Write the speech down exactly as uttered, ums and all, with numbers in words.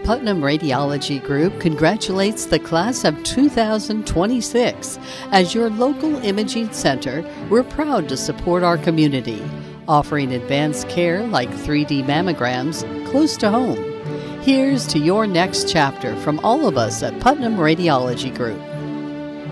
Putnam Radiology Group congratulates the class of two thousand twenty-six. As your local imaging center, we're proud to support our community, offering advanced care like three D mammograms close to home. Here's to your next chapter from all of us at Putnam Radiology Group.